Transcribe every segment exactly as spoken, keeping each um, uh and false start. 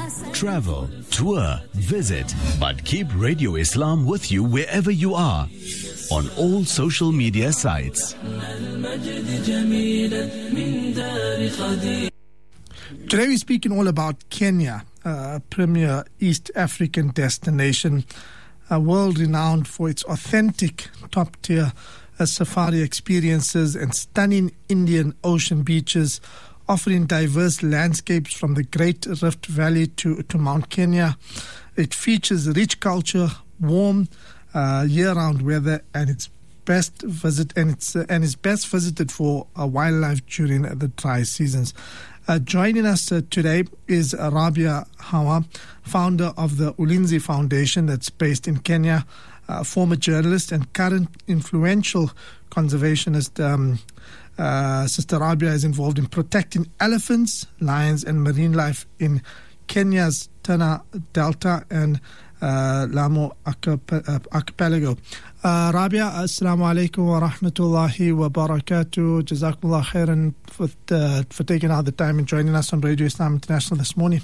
Travel, tour, visit, but keep Radio Islam with you wherever you are. On all social media sites. Today we're speaking all about Kenya, a premier East African destination, a world renowned for its authentic, top-tier uh, safari experiences and stunning Indian Ocean beaches, offering diverse landscapes from the Great Rift Valley to, to Mount Kenya. It features rich culture, warm uh, year-round weather, and it's best visit and it's uh, and is best visited for uh, wildlife during the dry seasons. Uh, joining us uh, today is uh, Rabia Hawa, founder of the Ulinzi Foundation that's based in Kenya, uh, former journalist and current influential conservationist. Um, uh, Sister Rabia is involved in protecting elephants, lions and marine life in Kenya's Tana Delta and uh, Lamu Archipelago. Uh, Rabia, assalamu alaikum wa rahmatullahi wa barakatuh. Jazakumullah khairan for, uh, for taking out the time and joining us on Radio Islam International this morning.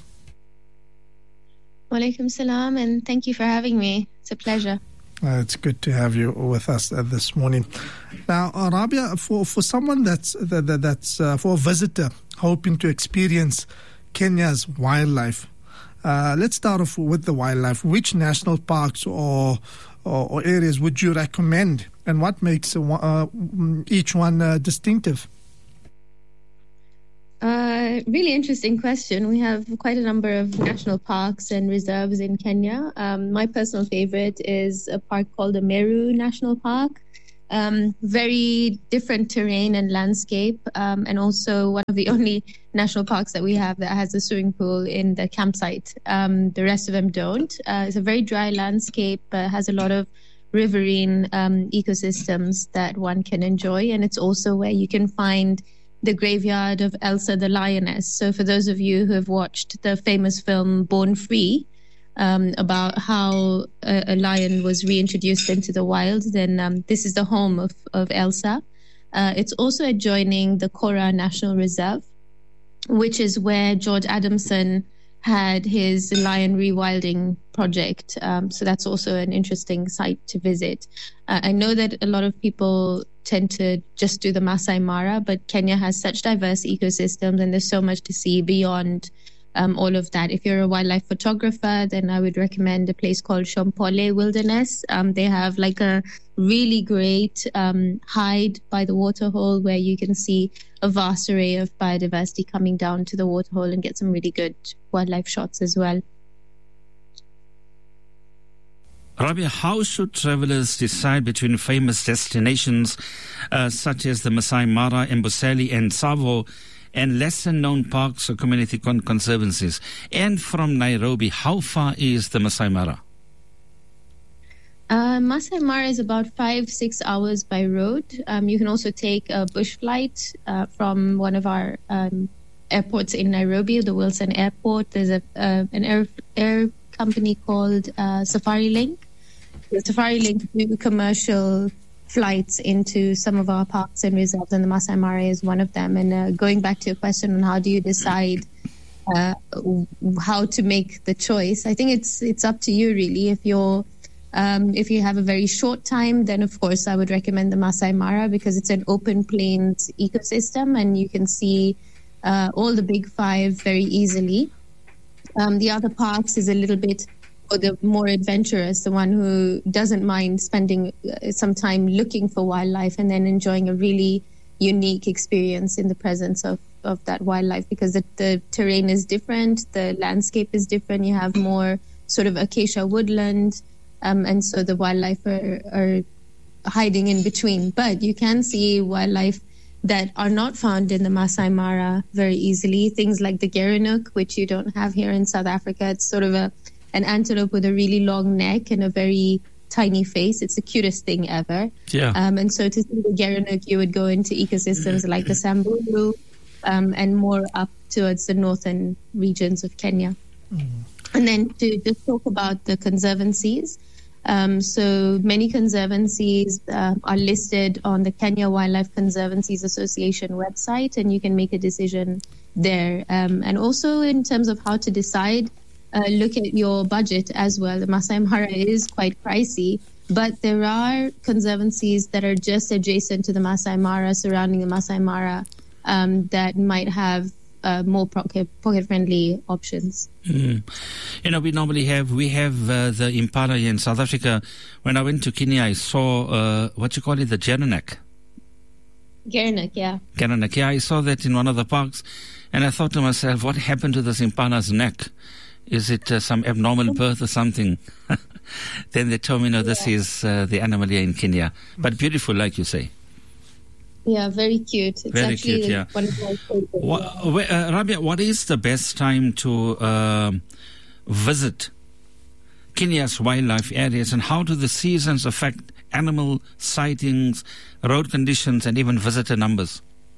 Wa alaikum salam, and thank you for having me. It's a pleasure. Uh, it's good to have you with us uh, this morning. Now, uh, Rabia, for, for someone that's that, that, that's uh, for a visitor hoping to experience Kenya's wildlife, uh, let's start off with the wildlife. Which national parks or or, or areas would you recommend, and what makes uh, each one uh, distinctive? Uh, really interesting question. We have quite a number of national parks and reserves in Kenya. Um, my personal favorite is a park called the Meru National Park. Um, very different terrain and landscape, um, and also one of the only national parks that we have that has a swimming pool in the campsite. Um, the rest of them don't. Uh, it's a very dry landscape, uh, has a lot of riverine um, ecosystems that one can enjoy, and it's also where you can find the graveyard of Elsa the lioness. So for those of you who have watched the famous film Born Free, Um, about how a, a lion was reintroduced into the wild, then um, this is the home of, of Elsa. Uh, it's also adjoining the Kora National Reserve, which is where George Adamson had his lion rewilding project. Um, so that's also an interesting site to visit. Uh, I know that a lot of people tend to just do the Masai Mara, but Kenya has such diverse ecosystems and there's so much to see beyond Um, all of that. If you're a wildlife photographer, then I would recommend a place called Shompole Wilderness. Um, they have like a really great um, hide by the waterhole where you can see a vast array of biodiversity coming down to the waterhole and get some really good wildlife shots as well. Rabia, how should travelers decide between famous destinations uh, such as the Masai Mara, Amboseli and Tsavo, and lesser-known parks or community con- conservancies? And from Nairobi, how far is the Masai Mara? Uh, Masai Mara is about five, six hours by road. Um, you can also take a bush flight uh, from one of our um, airports in Nairobi, the Wilson Airport. There's a uh, an air air company called uh, Safari Link. The Safari Link do commercial flights into some of our parks and reserves, and the Masai Mara is one of them. And uh, going back to your question on how do you decide uh, how to make the choice, I think it's it's up to you really. If you're um, if you have a very short time, then of course I would recommend the Masai Mara because it's an open plains ecosystem and you can see uh, all the big five very easily. Um, the other parks is a little bit for the more adventurous, the one who doesn't mind spending some time looking for wildlife and then enjoying a really unique experience in the presence of, of that wildlife, because the, the terrain is different, the landscape is different, you have more sort of acacia woodland, um, and so the wildlife are, are hiding in between. But you can see wildlife that are not found in the Masai Mara very easily, things like the gerenuk, which you don't have here in South Africa. It's sort of a an antelope with a really long neck and a very tiny face. It's the cutest thing ever. Yeah. Um, and so to see the gerenuk, you would go into ecosystems like the Samburu um, and more up towards the northern regions of Kenya. Mm. And then to just talk about the conservancies. Um, so many conservancies uh, are listed on the Kenya Wildlife Conservancies Association website, and you can make a decision there. Um, and also in terms of how to decide, uh, look at your budget as well. The Masai Mara is quite pricey, but there are conservancies that are just adjacent to the Masai Mara, surrounding the Masai Mara, um, that might have uh, more pocket, pocket-friendly options. Mm. You know, we normally have, we have uh, the impala in South Africa. When I went to Kenya, I saw, uh, what you call it, the Gerenak. Gerenak, yeah. Gerenak, yeah. I saw that in one of the parks, and I thought to myself, what happened to this impala's neck? Is it uh, some abnormal birth or something? Then they told me, no, this yeah. is uh, the animal here in Kenya. But beautiful, like you say. Yeah, very cute. It's very actually cute, yeah. One of my favorites. What, uh, Rabia, what is the best time to uh, visit Kenya's wildlife areas, and how do the seasons affect animal sightings, road conditions, and even visitor numbers?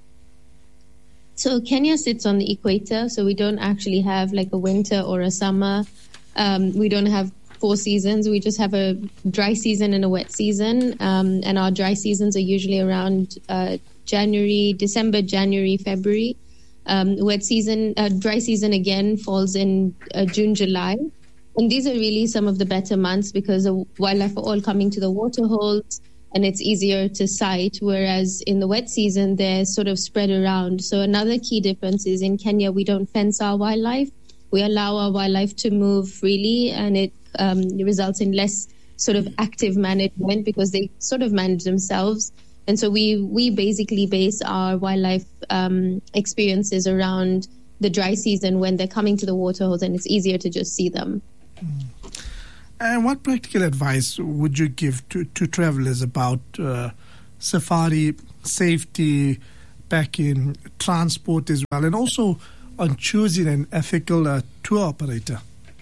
So Kenya sits on the equator, so we don't actually have like a winter or a summer. Um, we don't have four seasons. We just have a dry season and a wet season. Um, and our dry seasons are usually around uh, January, December, January, February. Um, wet season, uh, dry season again falls in uh, June, July. And these are really some of the better months because the wildlife are all coming to the waterholes and it's easier to sight. Whereas in the wet season, they're sort of spread around. So another key difference is in Kenya, we don't fence our wildlife. We allow our wildlife to move freely, and it um, results in less sort of active management because they sort of manage themselves. And so we, we basically base our wildlife um, experiences around the dry season when they're coming to the waterholes and it's easier to just see them. Mm. And what practical advice would you give to, to travelers about uh, safari, safety, back in transport as well, and also on choosing an ethical uh, tour operator?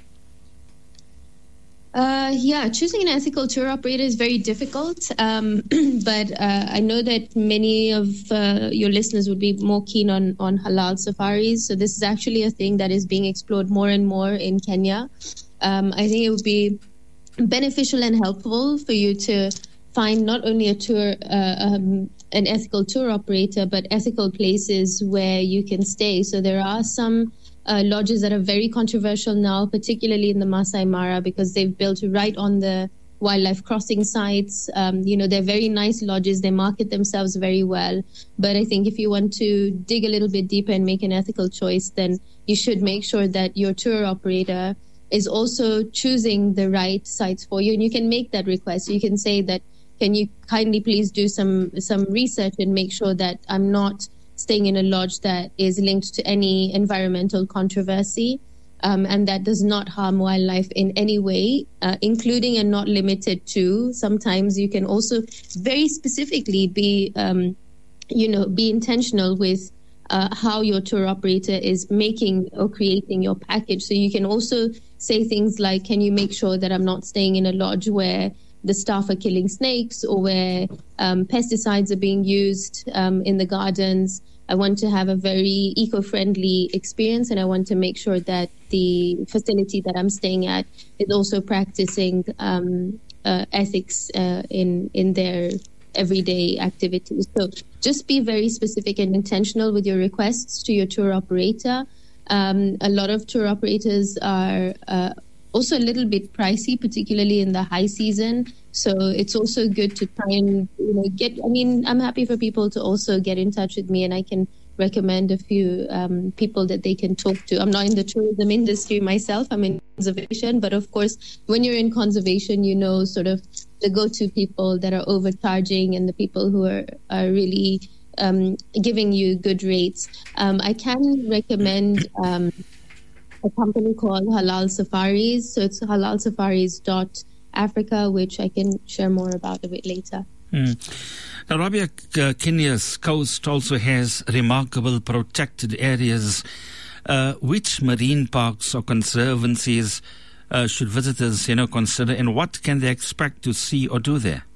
Uh, yeah, choosing an ethical tour operator is very difficult, um, but uh, I know that many of uh, your listeners would be more keen on, on halal safaris. So this is actually a thing that is being explored more and more in Kenya. Um, I think it would be beneficial and helpful for you to find not only a tour, uh, um, an ethical tour operator, but ethical places where you can stay. So there are some Uh, lodges that are very controversial now, particularly in the Masai Mara, because they've built right on the wildlife crossing sites. Um, you know, they're very nice lodges. They market themselves very well. But I think if you want to dig a little bit deeper and make an ethical choice, then you should make sure that your tour operator is also choosing the right sites for you. And you can make that request. You can say that, can you kindly please do some, some research and make sure that I'm not staying in a lodge that is linked to any environmental controversy um, and that does not harm wildlife in any way, uh, including and not limited to. Sometimes you can also very specifically be, um, you know, be intentional with uh, how your tour operator is making or creating your package. So you can also say things like, can you make sure that I'm not staying in a lodge where the staff are killing snakes or where um, pesticides are being used um, in the gardens. I want to have a very eco-friendly experience, and I want to make sure that the facility that I'm staying at is also practicing um, uh, ethics uh, in, in their everyday activities. So just be very specific and intentional with your requests to your tour operator. Um, a lot of tour operators are uh, also a little bit pricey, particularly in the high season. So it's also good to try and, you know, get, I mean, I'm happy for people to also get in touch with me, and I can recommend a few um, people that they can talk to. I'm not in the tourism industry myself, I'm in conservation, but of course, when you're in conservation, you know, sort of the go-to people that are overcharging and the people who are, are really um, giving you good rates. Um, I can recommend um, a company called Halal Safaris. So it's halal safaris dot Africa, which I can share more about a bit later. Mm. Now, Rabia, uh, Kenya's coast also has remarkable protected areas. Uh, which marine parks or conservancies uh, should visitors, you know, consider, and what can they expect to see or do there?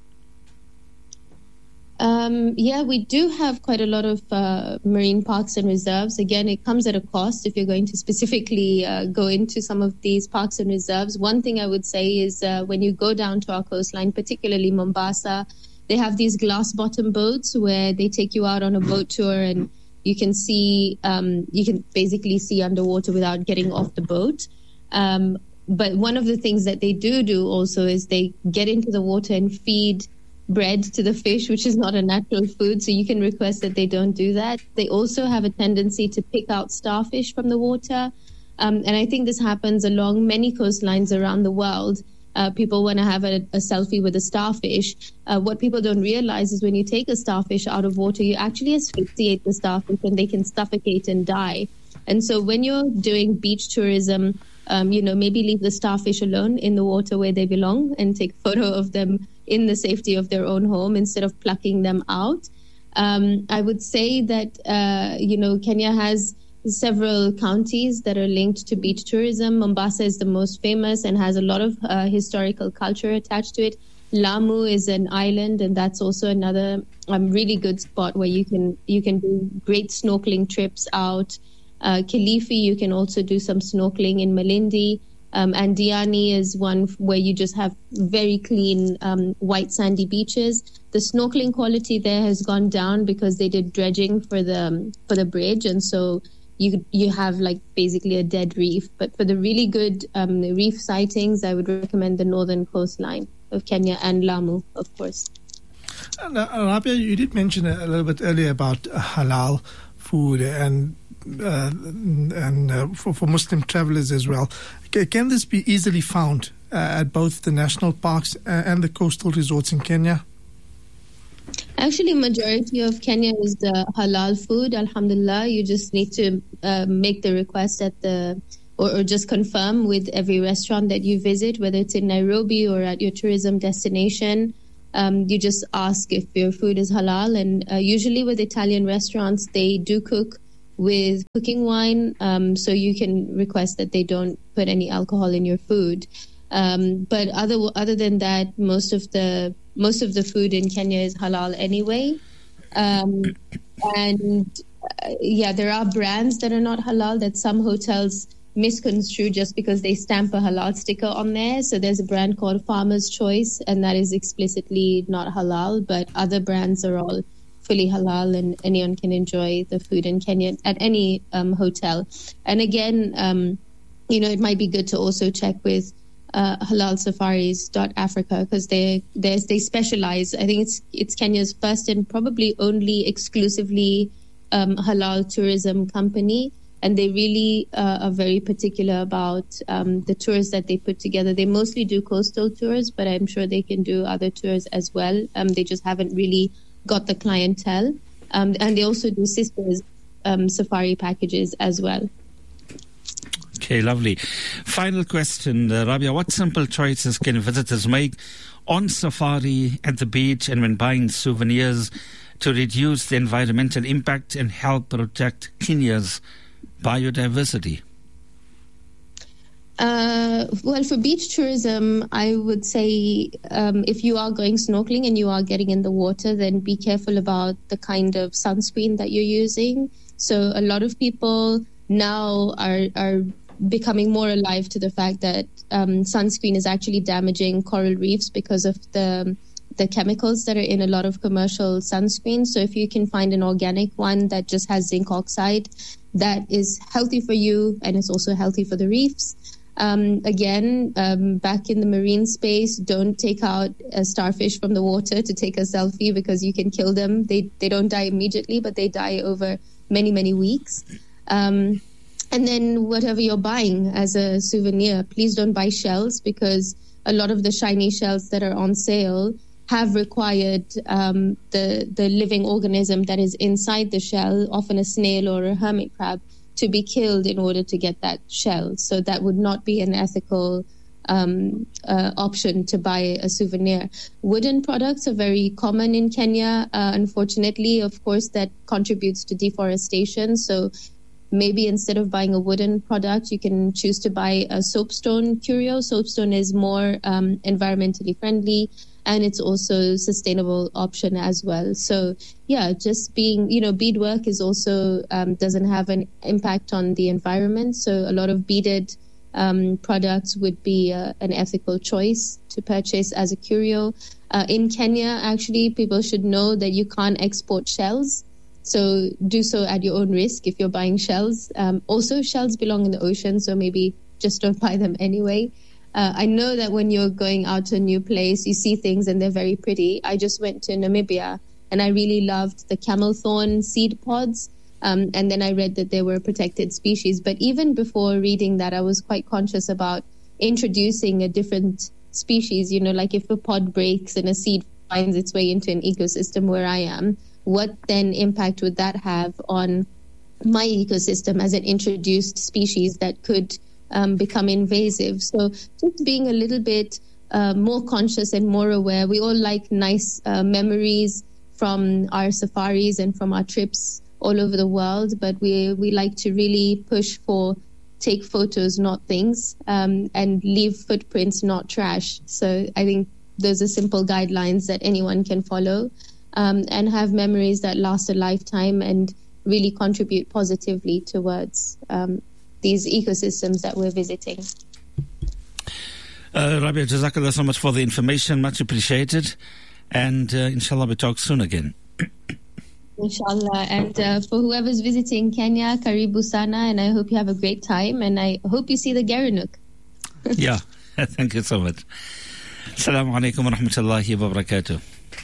Um, yeah, we do have quite a lot of uh, marine parks and reserves. Again, it comes at a cost if you're going to specifically uh, go into some of these parks and reserves. One thing I would say is uh, when you go down to our coastline, particularly Mombasa, they have these glass bottom boats where they take you out on a boat tour and you can see, um, you can basically see underwater without getting off the boat. Um, but one of the things that they do do also is they get into the water and feed bread to the fish, which is not a natural food, so you can request that they don't do that. They also have a tendency to pick out starfish from the water, um, and I think this happens along many coastlines around the world. Uh, people want to have a, a selfie with a starfish. Uh, what people don't realize is when you take a starfish out of water, you actually asphyxiate the starfish and they can suffocate and die. And so when you're doing beach tourism, um, you know, maybe leave the starfish alone in the water where they belong and take a photo of them in the safety of their own home instead of plucking them out. Um, I would say that, uh, you know, Kenya has several counties that are linked to beach tourism. Mombasa is the most famous and has a lot of uh, historical culture attached to it. Lamu is an island, and that's also another um, really good spot where you can you can do great snorkeling trips out. Uh, Kilifi, you can also do some snorkeling in Malindi. Um, and Diani is one where you just have very clean um, white sandy beaches. The snorkeling quality there has gone down because they did dredging for the um, for the bridge, and so you you have like basically a dead reef. But for the really good um, reef sightings, I would recommend the northern coastline of Kenya and Lamu, of course. And, uh, Rabia, you did mention a, a little bit earlier about uh, halal food and uh, and uh, for, for Muslim travelers as well. Can this be easily found uh, at both the national parks and the coastal resorts in Kenya? Actually, majority of Kenya is the halal food. Alhamdulillah, you just need to uh, make the request at the, or, or just confirm with every restaurant that you visit, whether it's in Nairobi or at your tourism destination. Um, you just ask if your food is halal, and uh, usually with Italian restaurants, they do cook with cooking wine, um, so you can request that they don't put any alcohol in your food. Um, but other other than that, most of the most of the food in Kenya is halal anyway. Um, and uh, yeah, there are brands that are not halal that some hotels misconstrue just because they stamp a halal sticker on there. So there's a brand called Farmer's Choice, and that is explicitly not halal, but other brands are all fully halal, and anyone can enjoy the food in Kenya at any um, hotel. And again, um, you know, it might be good to also check with uh, halal safaris dot africa, because they they they specialize. I think it's it's Kenya's first and probably only exclusively um, halal tourism company, and they really uh, are very particular about um, the tours that they put together. They mostly do coastal tours, but I'm sure they can do other tours as well. Um, they just haven't really got the clientele, um, and they also do sisters um, safari packages as well. Okay, lovely. Final question, uh, Rabia, what simple choices can visitors make on safari, at the beach, and when buying souvenirs to reduce the environmental impact and help protect Kenya's biodiversity? Uh, well, for beach tourism, I would say um, if you are going snorkeling and you are getting in the water, then be careful about the kind of sunscreen that you're using. So a lot of people now are are becoming more alive to the fact that um, sunscreen is actually damaging coral reefs because of the the chemicals that are in a lot of commercial sunscreens. So if you can find an organic one that just has zinc oxide, that is healthy for you and it's also healthy for the reefs. Um, again, um, back in the marine space, don't take out a starfish from the water to take a selfie because you can kill them. They they don't die immediately, but they die over many, many weeks. Um, and then whatever you're buying as a souvenir, please don't buy shells, because a lot of the shiny shells that are on sale have required um, the, the living organism that is inside the shell, often a snail or a hermit crab, to be killed in order to get that shell. So that would not be an ethical um, uh, option to buy a souvenir. Wooden products are very common in Kenya. Uh, unfortunately, of course, that contributes to deforestation. So maybe instead of buying a wooden product, you can choose to buy a soapstone curio. Soapstone is more um, environmentally friendly, and it's also a sustainable option as well. So yeah, just being, you know, beadwork is also um, doesn't have an impact on the environment. So a lot of beaded um, products would be uh, an ethical choice to purchase as a curio. Uh, in Kenya, actually, people should know that you can't export shells. So do so at your own risk if you're buying shells. Um, also, shells belong in the ocean, so maybe just don't buy them anyway. Uh, I know that when you're going out to a new place, you see things and they're very pretty. I just went to Namibia and I really loved the camel thorn seed pods. Um, and then I read that they were a protected species. But even before reading that, I was quite conscious about introducing a different species. You know, like if a pod breaks and a seed finds its way into an ecosystem where I am, what then impact would that have on my ecosystem as an introduced species that could um, become invasive? So just being a little bit uh, more conscious and more aware. We all like nice uh, memories from our safaris and from our trips all over the world, but we we like to really push for take photos, not things, um, and leave footprints, not trash. So I think those are simple guidelines that anyone can follow, um, and have memories that last a lifetime and really contribute positively towards um, these ecosystems that we're visiting. Uh, Rabia, Jazakallah so much for the information, much appreciated, and uh, inshallah we talk soon again. Inshallah. And uh, for whoever's visiting Kenya, Karibu Sana, and I hope you have a great time, and I hope you see the Gerenuk. Yeah, thank you so much. Assalamu alaikum wa rahmatullahi wa barakatuh.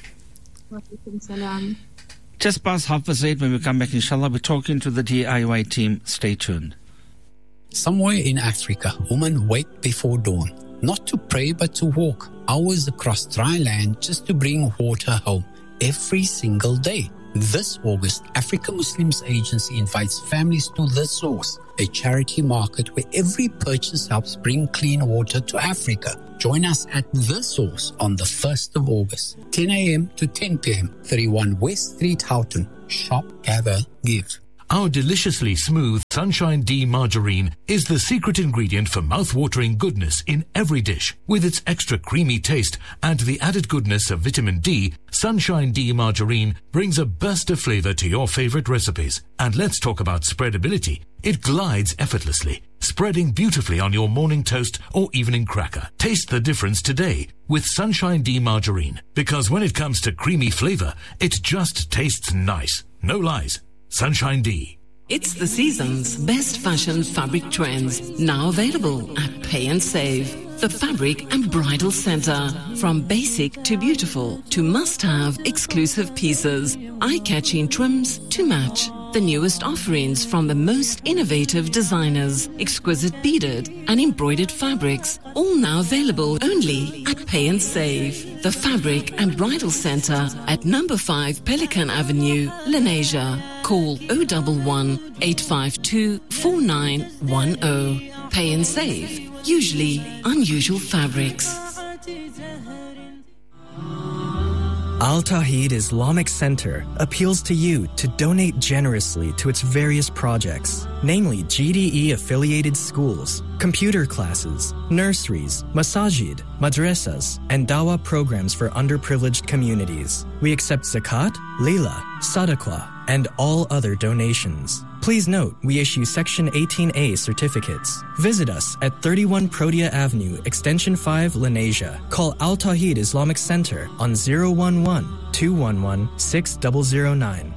Wa alaikum salam. Just past half past eight, when we come back, inshallah, we're talking to the D I Y team. Stay tuned. Somewhere in Africa, women wake before dawn, not to pray but to walk hours across dry land just to bring water home every single day. This August, Africa Muslims Agency invites families to The Source, a charity market where every purchase helps bring clean water to Africa. Join us at The Source on the first of August, ten a.m. to ten p.m., thirty-one West Street, Houghton. Shop, gather, give. Our deliciously smooth Sunshine D margarine is the secret ingredient for mouth-watering goodness in every dish. With its extra creamy taste and the added goodness of vitamin D, Sunshine D margarine brings a burst of flavor to your favorite recipes. And let's talk about spreadability. It glides effortlessly, spreading beautifully on your morning toast or evening cracker. Taste the difference today with Sunshine D margarine, because when it comes to creamy flavor, it just tastes nice. No lies. Sunshine D. It's the season's best fashion fabric trends, now available at Pay and Save. The Fabric and Bridal Center. From basic to beautiful to must-have exclusive pieces, eye-catching trims to match. The newest offerings from the most innovative designers, exquisite beaded and embroidered fabrics, all now available only at Pay and Save. The Fabric and Bridal Center at number five Pelican Avenue, Lenasia. Call oh one one, eight five two, four nine one oh. Pay and Save. Usually unusual fabrics. Al Tawheed Islamic Center appeals to you to donate generously to its various projects, namely G D E-affiliated schools, computer classes, nurseries, masajid, madrasas, and dawah programs for underprivileged communities. We accept zakat, lila, sadaqah, and all other donations. Please note, we issue Section eighteen A certificates. Visit us at thirty-one Protea Avenue, Extension five, Lenasia. Call Al Tawheed Islamic Center on zero one one, two one one, six zero zero nine.